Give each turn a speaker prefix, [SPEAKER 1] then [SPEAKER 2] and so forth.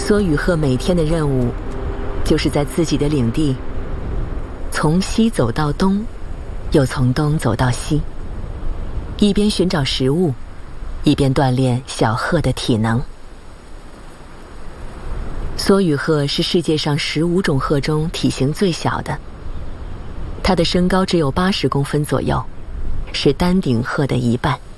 [SPEAKER 1] 梭羽鹤每天的任务，就是在自己的领地，从西走到东，又从东走到西，一边寻找食物，一边锻炼小鹤的体能。梭羽鹤是世界上15种鹤中体型最小的，它的身高只有80公分左右，是丹顶鹤的1半。